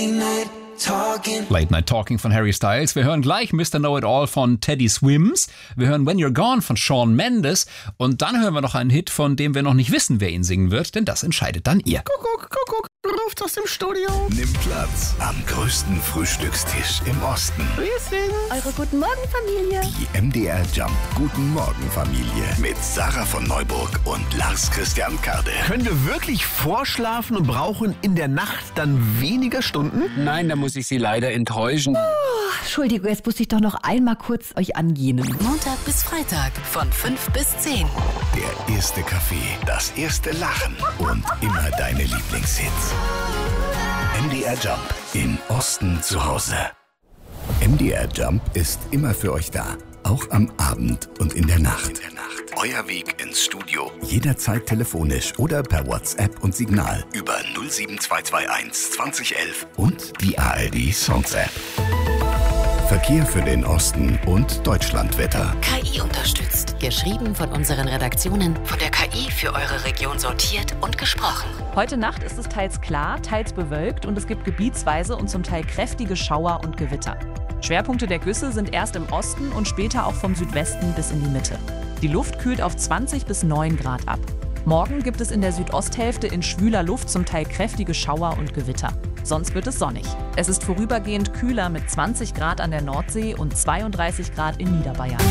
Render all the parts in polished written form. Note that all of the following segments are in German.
Late Night Talking von Harry Styles. Wir hören gleich Mr. Know-It-All von Teddy Swims. Wir hören When You're Gone von Shawn Mendes. Und dann hören wir noch einen Hit, von dem wir noch nicht wissen, wer ihn singen wird, denn das entscheidet dann ihr. Kuckuck, ruft aus dem Studio. Nimm Platz am größten Frühstückstisch im Osten. Wir sind Eure Guten Morgen Familie. Die MDR Jump Guten Morgen Familie mit Sarah von Neuburg und Lars Christian Kade. Können wir wirklich vorschlafen und brauchen in der Nacht dann weniger Stunden? Nein, da muss ich Sie leider enttäuschen. Entschuldigung, jetzt muss ich doch noch einmal kurz euch angehen. Montag bis Freitag von 5 bis 10. Der erste Kaffee, das erste Lachen und immer deine Lieblingshits. MDR Jump im Osten zu Hause. MDR Jump ist immer für euch da. Auch am Abend und in der Nacht. Euer Weg ins Studio. Jederzeit telefonisch oder per WhatsApp und Signal über 07221 2011 und die ARD Songs App. Verkehr für den Osten und Deutschlandwetter. KI unterstützt. Geschrieben von unseren Redaktionen, von der KI für eure Region sortiert und gesprochen. Heute Nacht ist es teils klar, teils bewölkt und es gibt gebietsweise und zum Teil kräftige Schauer und Gewitter. Schwerpunkte der Güsse sind erst im Osten und später auch vom Südwesten bis in die Mitte. Die Luft kühlt auf 20 bis 9 Grad ab. Morgen gibt es in der Südosthälfte in schwüler Luft zum Teil kräftige Schauer und Gewitter. Sonst wird es sonnig. Es ist vorübergehend kühler mit 20 Grad an der Nordsee und 32 Grad in Niederbayern.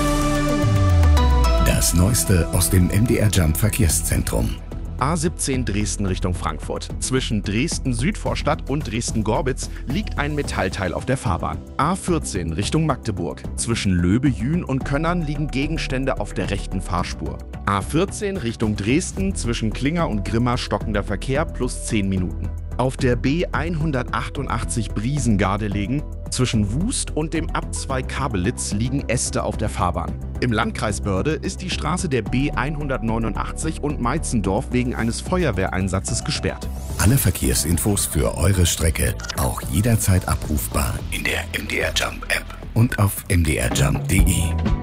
Das Neueste aus dem MDR Jump Verkehrszentrum. A17 Dresden Richtung Frankfurt. Zwischen Dresden-Südvorstadt und Dresden-Gorbitz liegt ein Metallteil auf der Fahrbahn. A14 Richtung Magdeburg. Zwischen Löbe-Jühn und Könnern liegen Gegenstände auf der rechten Fahrspur. A14 Richtung Dresden. Zwischen Klinger und Grimma stockender Verkehr plus 10 Minuten. Auf der B188 Briesengardelegen. Zwischen Wust und dem Abzweig Kabelitz liegen Äste auf der Fahrbahn. Im Landkreis Börde ist die Straße der B189 und Meitzendorf wegen eines Feuerwehreinsatzes gesperrt. Alle Verkehrsinfos für eure Strecke auch jederzeit abrufbar in der MDR Jump App und auf mdrjump.de.